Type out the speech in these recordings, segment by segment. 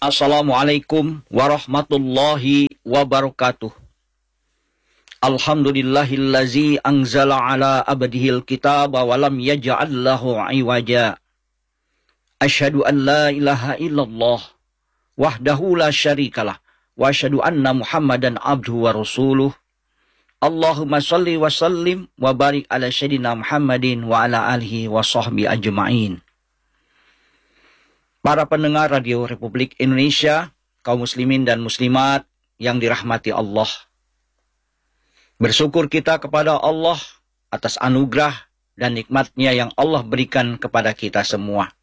Assalamualaikum warahmatullahi wabarakatuh. Alhamdulillahillazi anzala ala abdihil kitaba wa lam yaj'al lahu iwaja. Asyhadu an la ilaha illallah wahdahu la syarikalah wa asyhadu anna Muhammadan abduhu wa rasuluh. Allahumma shalli wa sallim wa barik ala sayyidina Muhammadin wa ala alihi wa sahbihi ajma'in. Para pendengar Radio Republik Indonesia, kaum muslimin dan muslimat yang dirahmati Allah. Bersyukur kita kepada Allah atas anugerah dan nikmatnya yang Allah berikan kepada kita semua.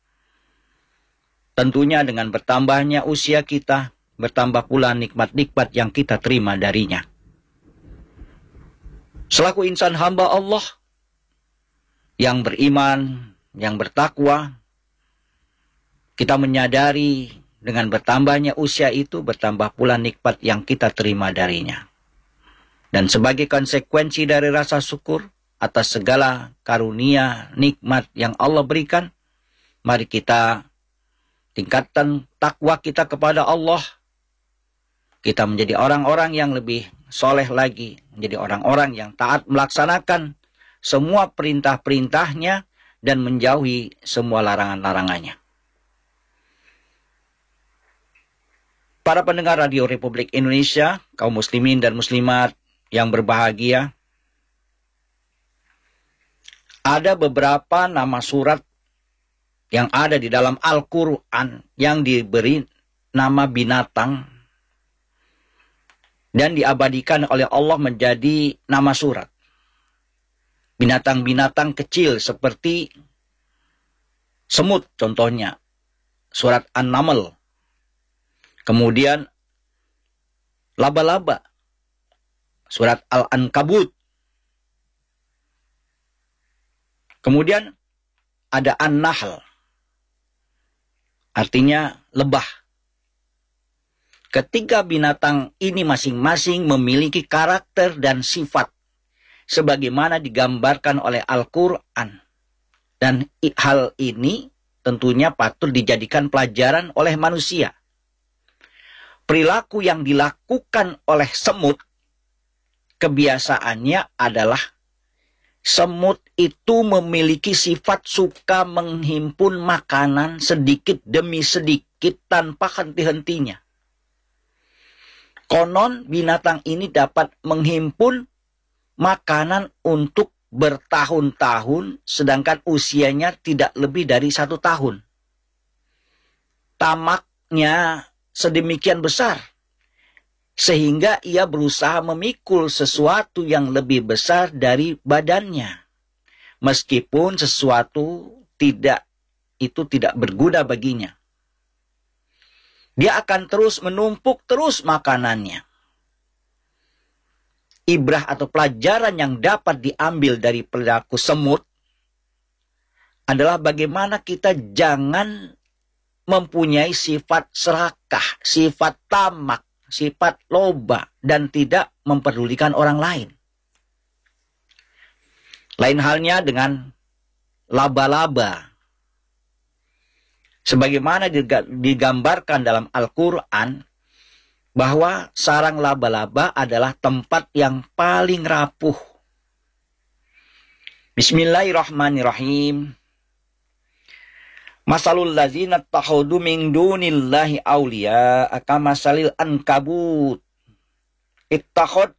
Tentunya dengan bertambahnya usia kita, bertambah pula nikmat-nikmat yang kita terima darinya. Selaku insan hamba Allah yang beriman, yang bertakwa, kita menyadari dengan bertambahnya usia itu, bertambah pula nikmat yang kita terima darinya. Dan sebagai konsekuensi dari rasa syukur atas segala karunia, nikmat yang Allah berikan, mari kita tingkatkan takwa kita kepada Allah. Kita menjadi orang-orang yang lebih soleh lagi, menjadi orang-orang yang taat melaksanakan semua perintah-perintahnya dan menjauhi semua larangan-larangannya. Para pendengar Radio Republik Indonesia, kaum muslimin dan muslimat yang berbahagia, ada beberapa nama surat yang ada di dalam Al-Quran yang diberi nama binatang dan diabadikan oleh Allah menjadi nama surat. Binatang-binatang kecil seperti semut contohnya, surat An-Naml. Kemudian laba-laba, surat Al-Ankabut. Kemudian ada An-Nahl, artinya lebah. Ketiga binatang ini masing-masing memiliki karakter dan sifat sebagaimana digambarkan oleh Al-Quran. Dan hal ini tentunya patut dijadikan pelajaran oleh manusia. Perilaku yang dilakukan oleh semut, kebiasaannya adalah semut itu memiliki sifat suka menghimpun makanan sedikit demi sedikit tanpa henti-hentinya. Konon binatang ini dapat menghimpun makanan untuk bertahun-tahun, sedangkan usianya tidak lebih dari 1 tahun. Tamaknya sedemikian besar, sehingga ia berusaha memikul sesuatu yang lebih besar dari badannya. Meskipun sesuatu itu tidak berguna baginya. Dia akan terus menumpuk terus makanannya. Ibrah atau pelajaran yang dapat diambil dari perilaku semut adalah bagaimana kita jangan mempunyai sifat serakah, sifat tamak, sifat loba, dan tidak memperdulikan orang lain. Lain halnya dengan laba-laba. Sebagaimana digambarkan dalam Al-Quran, bahwa sarang laba-laba adalah tempat yang paling rapuh. Bismillahirrahmanirrahim. Masalul lazina tahudu min dunillahi awliya akamasalil ankabut ittakhad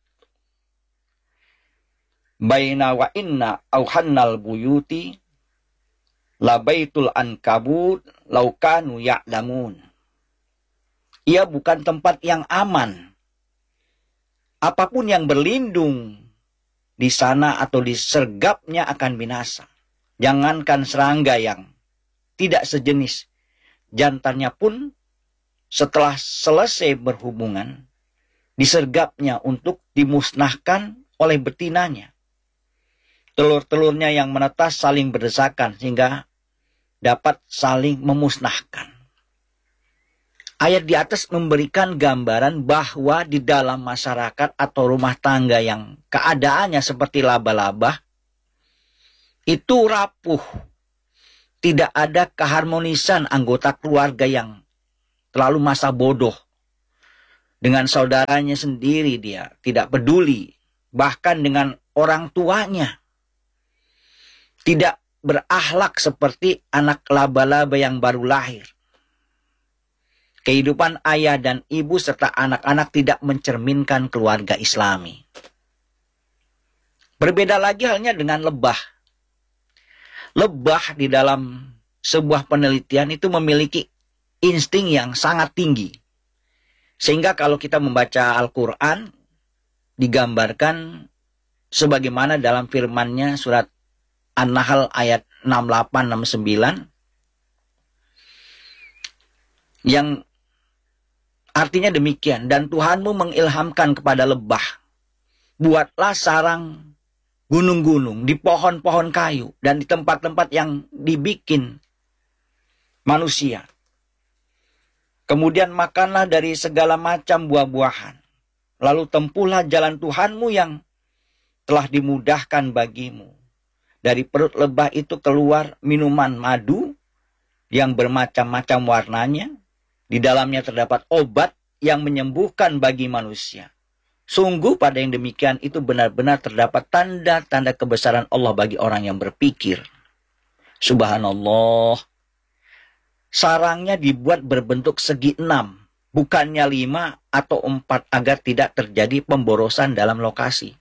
baina wa inna auhannal buyuti labaitul ankabut laukanu ya'lamun. Ia bukan tempat yang aman. Apapun yang berlindung di sana atau disergapnya akan binasa. Jangankan serangga yang tidak sejenis, jantannya pun setelah selesai berhubungan, disergapnya untuk dimusnahkan oleh betinanya. Telur-telurnya yang menetas saling berdesakan sehingga dapat saling memusnahkan. Ayat di atas memberikan gambaran bahwa di dalam masyarakat atau rumah tangga yang keadaannya seperti laba-laba, itu rapuh. Tidak ada keharmonisan anggota keluarga yang terlalu masa bodoh. Dengan saudaranya sendiri dia tidak peduli. Bahkan dengan orang tuanya. Tidak berakhlak seperti anak laba-laba yang baru lahir. Kehidupan ayah dan ibu serta anak-anak tidak mencerminkan keluarga Islami. Berbeda lagi halnya dengan lebah. Lebah di dalam sebuah penelitian itu memiliki insting yang sangat tinggi. Sehingga kalau kita membaca Al-Quran, digambarkan sebagaimana dalam firman-Nya surat An-Nahl ayat 68-69, yang artinya demikian, dan Tuhanmu mengilhamkan kepada lebah, buatlah sarang gunung-gunung di pohon-pohon kayu dan di tempat-tempat yang dibikin manusia. Kemudian makanlah dari segala macam buah-buahan. Lalu tempuhlah jalan Tuhanmu yang telah dimudahkan bagimu. Dari perut lebah itu keluar minuman madu yang bermacam-macam warnanya. Di dalamnya terdapat obat yang menyembuhkan bagi manusia. Sungguh pada yang demikian itu benar-benar terdapat tanda-tanda kebesaran Allah bagi orang yang berpikir. Subhanallah. Sarangnya dibuat berbentuk segi 6, bukannya 5 atau 4 agar tidak terjadi pemborosan dalam lokasi.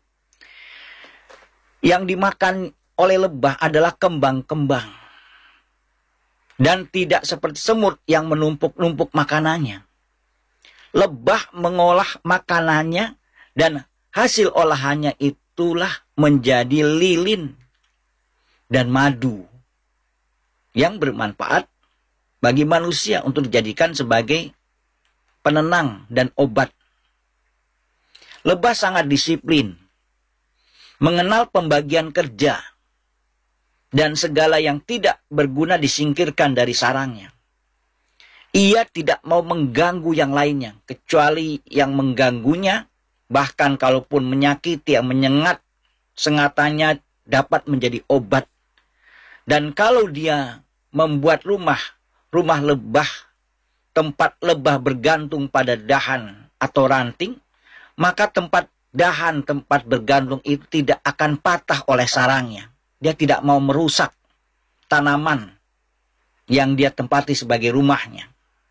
Yang dimakan oleh lebah adalah kembang-kembang. Dan tidak seperti semut yang menumpuk-numpuk makanannya. Lebah mengolah makanannya dan hasil olahannya itulah menjadi lilin dan madu yang bermanfaat bagi manusia untuk dijadikan sebagai penenang dan obat. Lebah sangat disiplin, mengenal pembagian kerja, dan segala yang tidak berguna disingkirkan dari sarangnya. Ia tidak mau mengganggu yang lainnya, kecuali yang mengganggunya. Bahkan kalaupun menyakiti, yang menyengat, sengatannya dapat menjadi obat. Dan kalau dia membuat rumah lebah, tempat lebah bergantung pada dahan atau ranting, maka tempat bergantung itu tidak akan patah oleh sarangnya. Dia tidak mau merusak tanaman yang dia tempati sebagai rumahnya.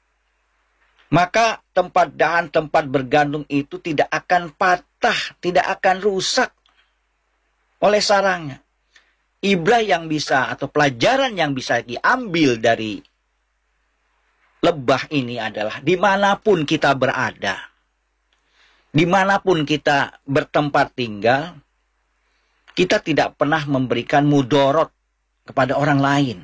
Maka tempat bergantung itu tidak akan patah, tidak akan rusak oleh sarangnya. Ibrah yang bisa atau pelajaran yang bisa diambil dari lebah ini adalah dimanapun kita berada, dimanapun kita bertempat tinggal, kita tidak pernah memberikan mudorot kepada orang lain,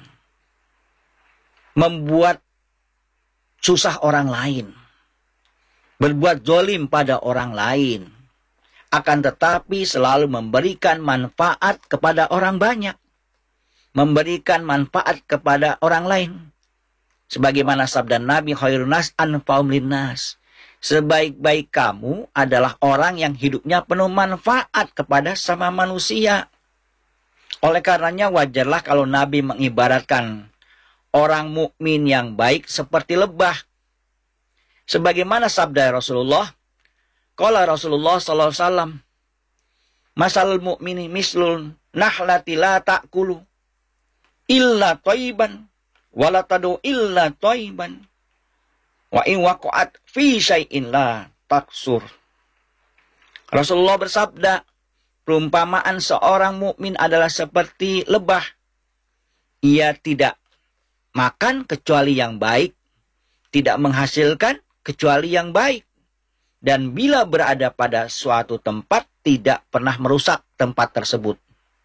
membuat susah orang lain, berbuat zalim pada orang lain, akan tetapi selalu memberikan manfaat kepada orang banyak, memberikan manfaat kepada orang lain. Sebagaimana sabda Nabi, khairun nas anfa'um linnas. Sebaik-baik kamu adalah orang yang hidupnya penuh manfaat kepada sama manusia. Oleh karenanya wajarlah kalau Nabi mengibaratkan orang mukmin yang baik seperti lebah. Sebagaimana sabda Rasulullah, qala Rasulullah sallallahu alaihi wasallam, masalul mu'mini mislul nahlati la ta'kulu illa thayyiban wa la tadu illa thayyiban wa in waqa'at fi syai'in la taksur. Rasulullah bersabda, perumpamaan seorang mukmin adalah seperti lebah. Ia tidak makan kecuali yang baik, tidak menghasilkan kecuali yang baik, dan bila berada pada suatu tempat tidak pernah merusak tempat tersebut.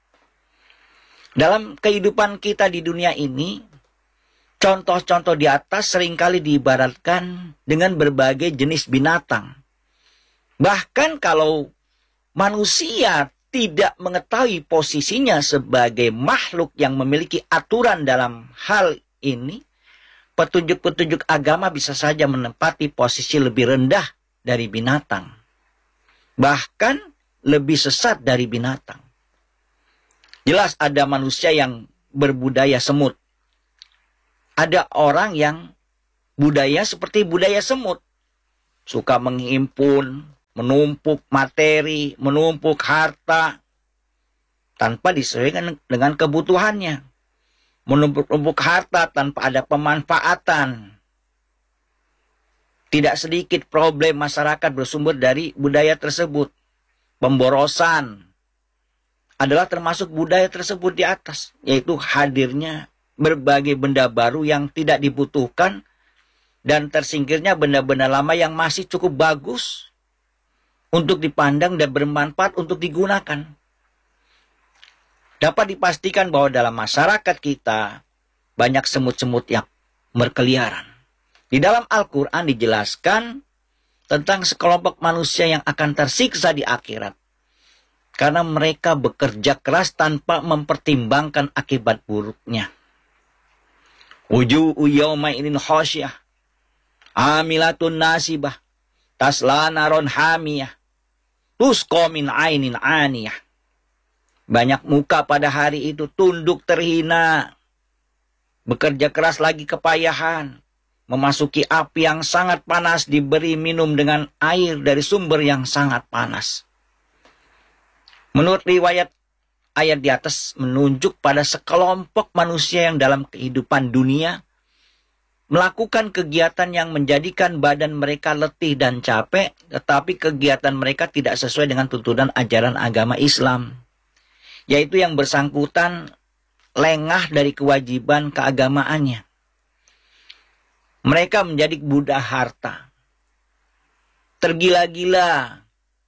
Dalam kehidupan kita di dunia ini, contoh-contoh di atas seringkali diibaratkan dengan berbagai jenis binatang. Bahkan kalau manusia tidak mengetahui posisinya sebagai makhluk yang memiliki aturan dalam hal ini, petunjuk-petunjuk agama bisa saja menempati posisi lebih rendah dari binatang. Bahkan lebih sesat dari binatang. Jelas ada manusia yang berbudaya semut. Ada orang yang budaya seperti budaya semut. Suka menghimpun, menumpuk materi, menumpuk harta, tanpa disesuaikan dengan kebutuhannya. Menumpuk-numpuk harta tanpa ada pemanfaatan. Tidak sedikit problem masyarakat bersumber dari budaya tersebut. Pemborosan adalah termasuk budaya tersebut di atas, yaitu hadirnya berbagai benda baru yang tidak dibutuhkan dan tersingkirnya benda-benda lama yang masih cukup bagus untuk dipandang dan bermanfaat untuk digunakan. Dapat dipastikan bahwa dalam masyarakat kita banyak semut-semut yang berkeliaran. Di dalam Al-Quran dijelaskan tentang sekelompok manusia yang akan tersiksa di akhirat. Karena mereka bekerja keras tanpa mempertimbangkan akibat buruknya. Wujuhu yawma idin khasyah, amilatun nasibah, tasla naron hamiyah, tusqa min ainin aniyah. Banyak muka pada hari itu tunduk terhina, bekerja keras lagi kepayahan, memasuki api yang sangat panas, diberi minum dengan air dari sumber yang sangat panas. Menurut riwayat, ayat di atas menunjuk pada sekelompok manusia yang dalam kehidupan dunia melakukan kegiatan yang menjadikan badan mereka letih dan capek, tetapi kegiatan mereka tidak sesuai dengan tuntunan ajaran agama Islam, yaitu yang bersangkutan lengah dari kewajiban keagamaannya. Mereka menjadi budak harta, tergila-gila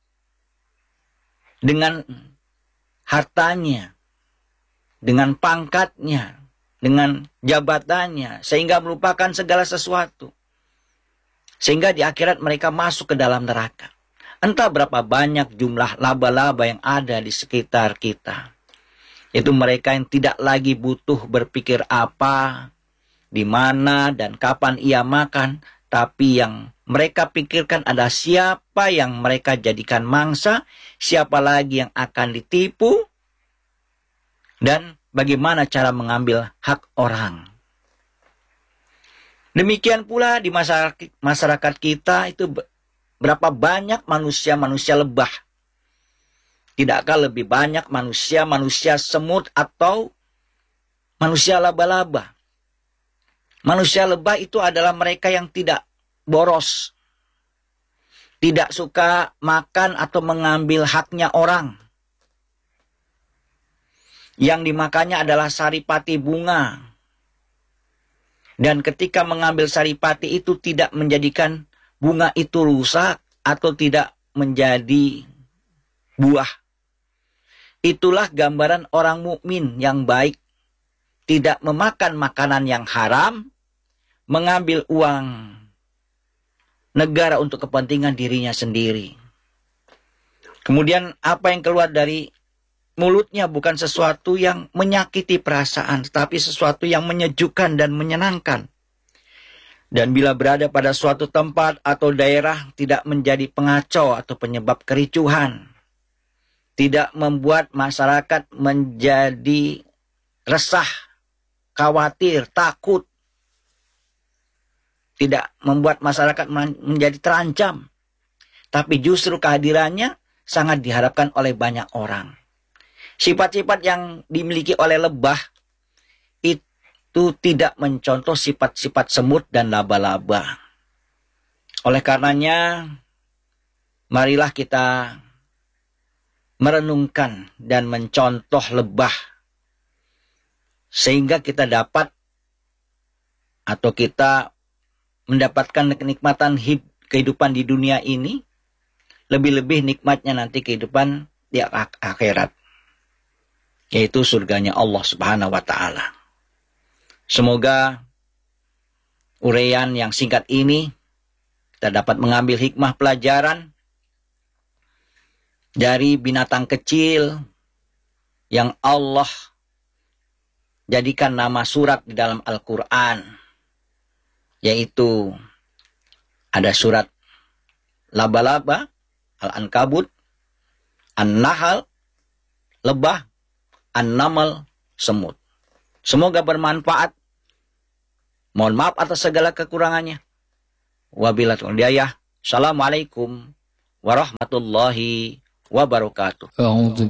dengan hartanya, dengan pangkatnya, dengan jabatannya, sehingga melupakan segala sesuatu. Sehingga di akhirat mereka masuk ke dalam neraka. Entah berapa banyak jumlah laba-laba yang ada di sekitar kita. Itu mereka yang tidak lagi butuh berpikir apa, di mana dan kapan ia makan, tapi yang mereka pikirkan adalah siapa yang mereka jadikan mangsa, siapa lagi yang akan ditipu, dan bagaimana cara mengambil hak orang. Demikian pula di masyarakat kita itu berapa banyak manusia-manusia lebah. Tidakkah lebih banyak manusia-manusia semut atau manusia laba-laba? Manusia lebah itu adalah mereka yang tidak boros, tidak suka makan atau mengambil haknya orang. Yang dimakannya adalah saripati bunga. Dan ketika mengambil saripati itu tidak menjadikan bunga itu rusak atau tidak menjadi buah. Itulah gambaran orang mukmin yang baik. Tidak memakan makanan yang haram, mengambil uang negara untuk kepentingan dirinya sendiri. Kemudian apa yang keluar dari mulutnya bukan sesuatu yang menyakiti perasaan, tetapi sesuatu yang menyejukkan dan menyenangkan. Dan bila berada pada suatu tempat atau daerah, tidak menjadi pengacau atau penyebab kericuhan. Tidak membuat masyarakat menjadi resah, khawatir, takut. Tidak membuat masyarakat menjadi terancam. Tapi justru kehadirannya sangat diharapkan oleh banyak orang. Sifat-sifat yang dimiliki oleh lebah itu tidak mencontoh sifat-sifat semut dan laba-laba. Oleh karenanya, marilah kita merenungkan dan mencontoh lebah. Sehingga kita dapat atau kita mendapatkan kenikmatan kehidupan di dunia ini, lebih-lebih nikmatnya nanti kehidupan di akhirat, yaitu surganya Allah Subhanahu wa Ta'ala. Semoga uraian yang singkat ini kita dapat mengambil hikmah pelajaran dari binatang kecil yang Allah jadikan nama surat di dalam Al-Quran, yaitu ada surat laba-laba, Al-Ankabut, An-Nahl, lebah, An-Namal, semut. Semoga bermanfaat Mohon maaf atas segala kekurangannya. Wabillahi taufiq wal hidayah. Assalamualaikum warahmatullahi wabarakatuh.